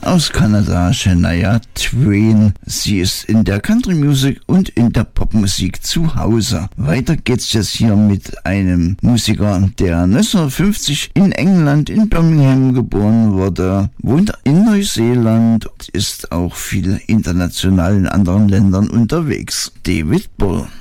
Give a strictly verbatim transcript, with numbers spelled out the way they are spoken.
aus Kanada Shania Twain. Sie ist in der Country Music und in der Popmusik zu Hause. Weiter geht's jetzt hier mit einem Musiker, der neunzehnhundertfünfzig in England in Birmingham geboren wurde, wohnt in Neuseeland und ist auch viel international in anderen Ländern unterwegs. David Bull.